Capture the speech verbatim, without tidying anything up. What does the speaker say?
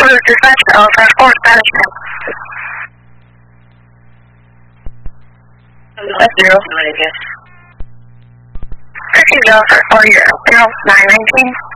Blue Dispatch to Alpha for Management. That's zero. Received Alpha for your zero nine nineteen.